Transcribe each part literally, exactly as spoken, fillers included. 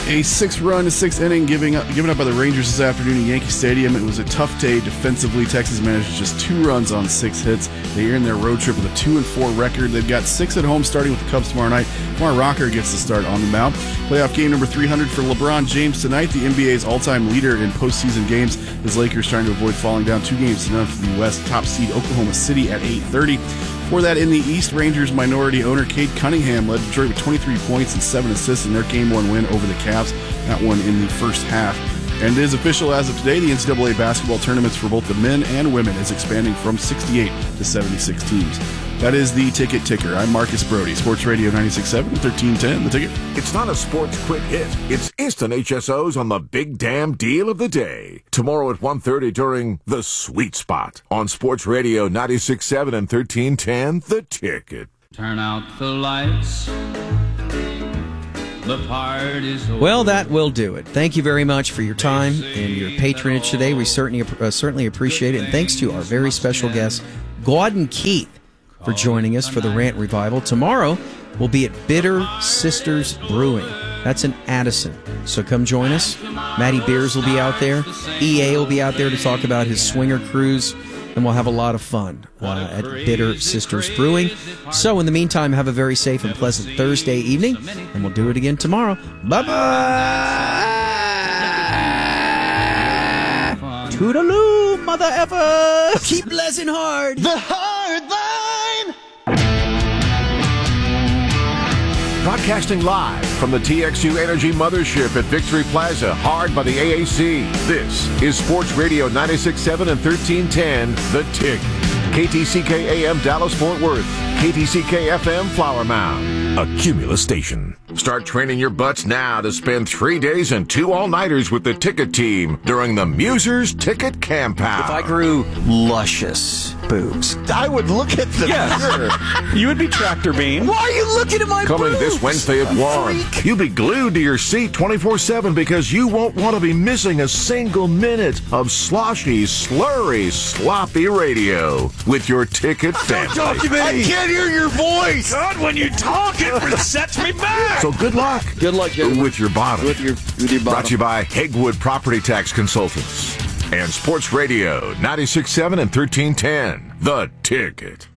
A six-run, sixth inning giving up, given up by the Rangers this afternoon at Yankee Stadium. It was a tough day defensively. Texas managed just two runs on six hits. They earned their road trip with a two and four record. They've got six at home, starting with the Cubs tomorrow night. Kumar Rocker gets the start on the mound. Playoff game number three hundred for LeBron James tonight. The N B A's all-time leader in postseason games. His Lakers trying to avoid falling down two games to none to the West top seed Oklahoma City at eight thirty. For that, in the East, Rangers minority owner Cade Cunningham led Detroit with twenty-three points and seven assists in their game one win over the Cavs. That one in the first half. And it is official as of today, the N C double A basketball tournaments for both the men and women is expanding from sixty-eight to seventy-six teams. That is the Ticket Ticker. I'm Marcus Brody, Sports Radio ninety-six point seven, thirteen ten, The Ticket. It's not a sports quick hit. It's instant H S Os on the big damn deal of the day. Tomorrow at one thirty during The Sweet Spot on Sports Radio ninety-six point seven and thirteen ten, The Ticket. Turn out the lights. The party's over. Well, that will do it. Thank you very much for your time and your patronage today. We certainly uh, certainly appreciate it. And thanks to our very special guest, Gordon Keith, for joining us for the Rant Revival. Tomorrow, we'll be at Bitter Sisters Brewing. That's in Addison. So come join us. Matty Beers will be out there. E A will be out there to talk about his swinger cruise. And we'll have a lot of fun uh, at Bitter Sisters Brewing. So in the meantime, have a very safe and pleasant Thursday evening. And we'll do it again tomorrow. Bye-bye! Toodaloo, mother effers! Keep blessing hard! The hard line! Broadcasting live from the T X U Energy Mothership at Victory Plaza, hard by the A A C. This is Sports Radio ninety-six point seven and thirteen ten, The Tick. K T C K A M Dallas-Fort Worth. K T C K F M Flower Mound. A Cumulus station. Start training your butts now to spend three days and two all-nighters with the Ticket team during the Musers Ticket Campout. If I grew luscious boobs, I would look at them. yes, you would be tractor beam. Why are you looking at my Coming boobs? this Wednesday at one. You'll be glued to your seat twenty-four seven because you won't want to be missing a single minute of sloshy, slurry, sloppy radio with your Ticket family. Don't talk to me. I can't hear your voice. God, when you talk, it sets me back. So good luck. Good luck, gentlemen. With your bottom. With your, with your bottom. Brought to you by Hagewood Property Tax Consultants and Sports Radio ninety-six point seven and thirteen ten, The Ticket.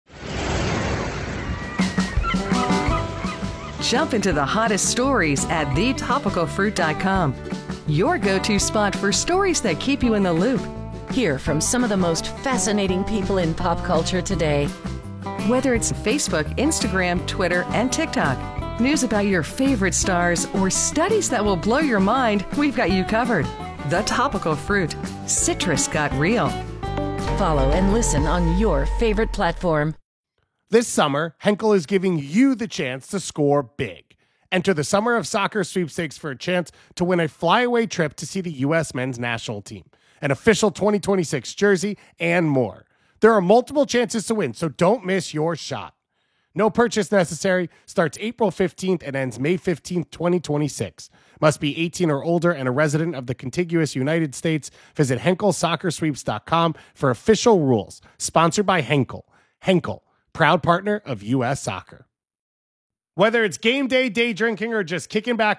Jump into the hottest stories at the topical fruit dot com. Your go-to spot for stories that keep you in the loop. Hear from some of the most fascinating people in pop culture today. Whether it's Facebook, Instagram, Twitter, and TikTok, news about your favorite stars, or studies that will blow your mind, we've got you covered. The Topical Fruit. Citrus got real. Follow and listen on your favorite platform. This summer, Henkel is giving you the chance to score big. Enter the Summer of Soccer sweepstakes for a chance to win a flyaway trip to see the U S men's national team, an official twenty twenty-six jersey, and more. There are multiple chances to win, so don't miss your shot. No purchase necessary. Starts April fifteenth and ends May fifteenth, twenty twenty-six. Must be eighteen or older and a resident of the contiguous United States. Visit Henkel Soccer Sweeps dot com for official rules. Sponsored by Henkel. Henkel, proud partner of U S Soccer. Whether it's game day, day drinking, or just kicking back